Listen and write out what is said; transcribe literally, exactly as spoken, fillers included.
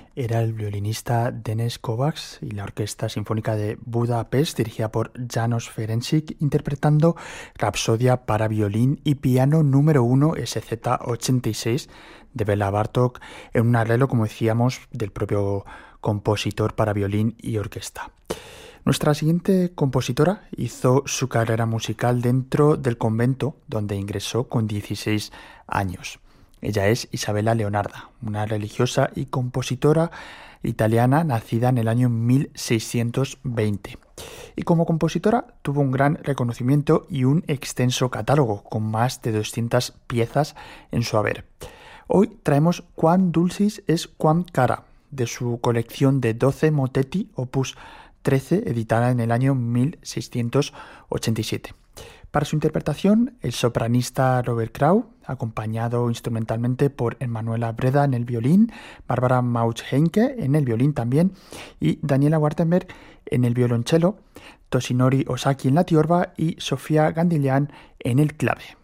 era el violinista Denis Kovacs y la Orquesta Sinfónica de Budapest, dirigida por János Ferencsik, interpretando Rapsodia para violín y piano número uno S Z ochenta y seis de Bela Bartók, en un arreglo, como decíamos, del propio compositor para violín y orquesta. Nuestra siguiente compositora hizo su carrera musical dentro del convento, donde ingresó con dieciséis años. Ella es Isabella Leonarda, una religiosa y compositora italiana nacida en el año mil seiscientos veinte. Y como compositora tuvo un gran reconocimiento y un extenso catálogo, con más de doscientas piezas en su haber. Hoy traemos Quam Dulcis es quam cara, de su colección de doce motetti, opus trece, editada en el año mil seiscientos ochenta y siete. Para su interpretación, el sopranista Robert Krau, acompañado instrumentalmente por Emanuela Breda en el violín, Barbara Mauch-Heinke en el violín también, y Daniela Wartenberg en el violonchelo, Toshinori Osaki en la tiorba y Sofía Gandiglian en el clave.